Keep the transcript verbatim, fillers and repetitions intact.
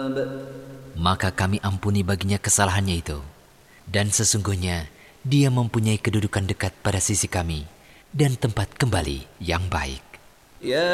Maka kami ampuni baginya kesalahannya itu. Dan sesungguhnya dia mempunyai kedudukan dekat pada sisi kami dan tempat kembali yang baik.